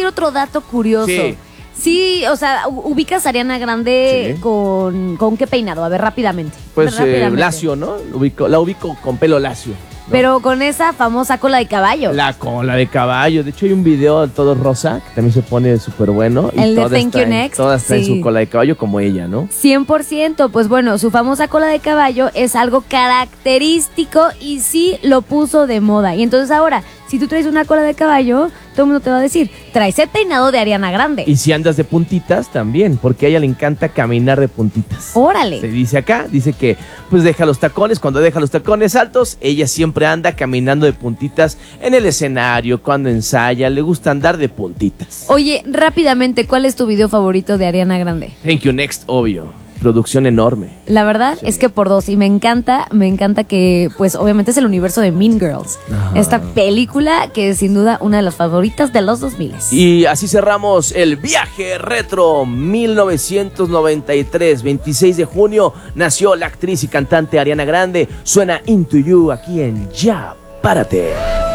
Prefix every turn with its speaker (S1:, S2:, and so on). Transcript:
S1: otro dato curioso.
S2: Sí.
S1: Sí, o sea, ubicas a Ariana Grande
S2: Sí.
S1: con qué peinado, a ver, rápidamente.
S2: Pues
S1: Rápidamente.
S2: lacio, ¿no? La ubico con pelo lacio, ¿no?
S1: Pero con esa famosa cola de caballo.
S2: La cola de caballo. De hecho, hay un video todo rosa que también se pone súper bueno.
S1: El de Thank You Next.
S2: Todas traen
S1: Sí.
S2: su cola de caballo como ella, ¿no?
S1: 100%, pues bueno, su famosa cola de caballo es algo característico y sí lo puso de moda. Y entonces ahora, si tú traes una cola de caballo, todo el mundo te va a decir, traes el peinado de Ariana Grande.
S2: Y si andas de puntitas, también, porque a ella le encanta caminar de puntitas.
S1: Órale.
S2: Se dice acá, dice que pues deja los tacones, cuando deja los tacones altos, ella siempre anda caminando de puntitas en el escenario, cuando ensaya, le gusta andar de puntitas.
S1: Oye, rápidamente, ¿cuál es tu video favorito de Ariana Grande?
S2: Thank You Next, obvio. Producción enorme.
S1: La verdad es que por dos, y me encanta que, pues obviamente es el universo de Mean Girls.
S2: Ajá.
S1: Esta película que es sin duda una de las favoritas de los 2000.
S2: Y así cerramos el viaje retro 1993, 26 de junio, nació la actriz y cantante Ariana Grande. Suena Into You aquí en Ya Párate.